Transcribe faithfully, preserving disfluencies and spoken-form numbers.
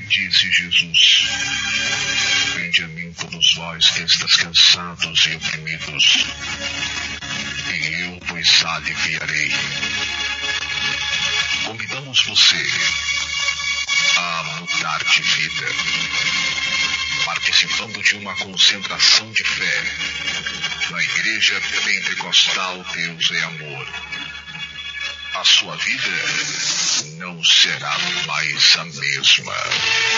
disse Jesus: vinde a mim todos vós que estáis cansados e oprimidos, e eu vos aliviarei. Convidamos você a mudar de vida, participando de uma concentração de fé na Igreja Pentecostal Deus é Amor. A sua vida não será mais a mesma.